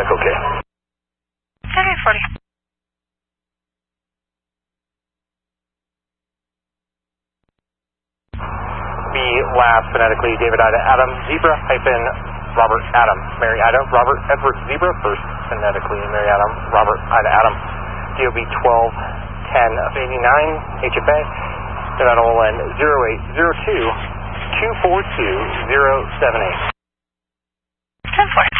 Echo K. Okay, 40. Be last phonetically David Ida Adam Zebra hyphen Robert Adam Mary Ida Robert Edward Zebra first phonetically Mary Adam Robert Ida Adam DOB 1210 of 89 HFA Nevada Land 0802 242 078. 10-4.